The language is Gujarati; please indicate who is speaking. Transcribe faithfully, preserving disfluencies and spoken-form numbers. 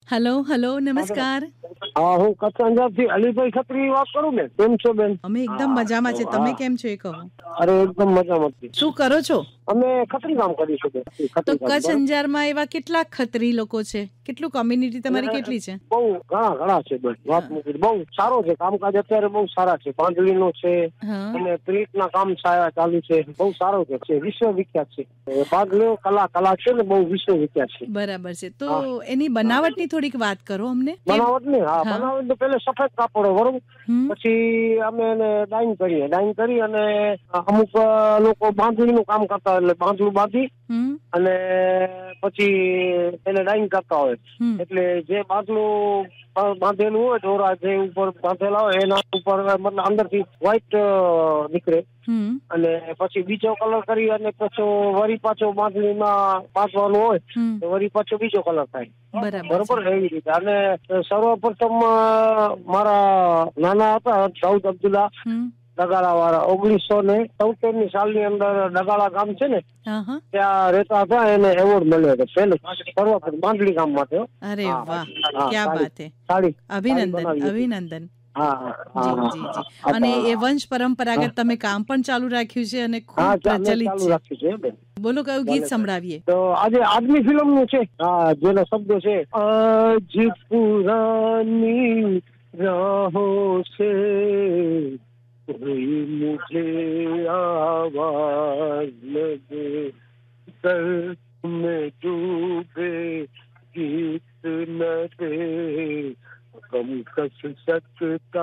Speaker 1: હલો હલો નમસ્કાર.
Speaker 2: હા, હું કચ્છ અંજારથી અલીભાઈ ખત્રી વાત કરું ને. કેમ છો બેન?
Speaker 1: અમે એકદમ મજામાં છે. તમે કેમ છો એ કહો.
Speaker 2: અરે એકદમ મજામાં છીએ.
Speaker 1: શું કરો છો?
Speaker 2: અમે ખત્રી કામ કરીશું બેન.
Speaker 1: તો
Speaker 2: ખત્રી કામ
Speaker 1: કચ્છ
Speaker 2: બરાબર.
Speaker 1: અંજારમાં એવા કેટલા ખત્રી લોકો છે? કેટલું કમ્યુનિટી તમારી કેટલી છે?
Speaker 2: બહુ ઘણા ઘણા છે બેન. વાત મૂકી બહુ સારો છે કામકાજ અત્યારે બહુ સારા છે. બાંધણીનો છે
Speaker 1: હા
Speaker 2: અને પ્રિન્ટના કામ છાયા ચાલુ છે. બહુ સારો છે છે વિશ્વ વિખ્યાત છે. એ ભાગ લેવો કલા કલા છે ને બહુ વિશ્વ વિખ્યાત છે.
Speaker 1: બરાબર છે. તો
Speaker 2: હા.
Speaker 1: એની બનાવટની થોડીક વાત કરો અમને. કેમ?
Speaker 2: બનાવટ ને હા
Speaker 1: હા.
Speaker 2: બનાવટ તો પેલે સફેદ કાપડ હોય બરોબર.
Speaker 1: હમ
Speaker 2: પછી અમે એને ડાઇંગ કરીએ ડાઇંગ કરી અને અમુક અ, લોકો બાંધણીનું કામ કરતા હોય એટલે બાંધણું બાંધી
Speaker 1: હમ
Speaker 2: અને પછી એને ડાઇંગ કરતા હોય
Speaker 1: હમ
Speaker 2: એટલે જે બાંધણું બા- બાંધેલું હોય દોરા જે ઉપર બાંધેલા હોય એના ઉપર મતલબ અંદરથી વ્હાઈટ નીકળે
Speaker 1: હમ
Speaker 2: અને પછી બીજો કલર કરી અને પછી વળી પાછો બાંધણીમાં બાંધવાનું હોય
Speaker 1: હમ
Speaker 2: તો વળી પાછો બીજો કલર થાય
Speaker 1: બરાબર છે.
Speaker 2: બરોબર એવી રીતે. અને સર્વપ્રથમ અ, મારા નાના હતા દાઉદ અબ્દુલ્લા
Speaker 1: હમ
Speaker 2: ડગાળા વાળા ઓગણીસો ને તોતેર ની સાલની અંદર ડગાળા ગામ છે ને
Speaker 1: હા હા.
Speaker 2: ત્યાં રહેતા હતા એને એવોર્ડ મળ્યો હતો પેલું સર્વપ્રથમ બાંધણી કામ માટે હો.
Speaker 1: અરે
Speaker 2: હા
Speaker 1: વાહ,
Speaker 2: હા
Speaker 1: ક્યા
Speaker 2: સાડી
Speaker 1: બાત હે.
Speaker 2: સાડી સાડી
Speaker 1: અભિનંદન
Speaker 2: બનાવી હતી.
Speaker 1: અભિનંદન.
Speaker 2: હા હા હા
Speaker 1: જી જી જી.
Speaker 2: હા
Speaker 1: અને
Speaker 2: હા
Speaker 1: એ વંશ
Speaker 2: હા
Speaker 1: પરંપરાગત તમે કામ પણ ચાલુ રાખ્યું છે અને
Speaker 2: હા
Speaker 1: ખૂબ
Speaker 2: ચા- મેં
Speaker 1: પ્રચલિત
Speaker 2: ચાલુ
Speaker 1: છે.
Speaker 2: રાખ્યું છે બેન.
Speaker 1: બોલો કયું ગીત
Speaker 2: ભલે.
Speaker 1: સંભળાવીએ.
Speaker 2: તો આજે આદમી ફિલ્મ નું છે હા જેના શબ્દો છે આજ પુરાની રાહો સે कोई मुझे आवाज न दे दर्द में डूबे गीत न दे गम कस सकता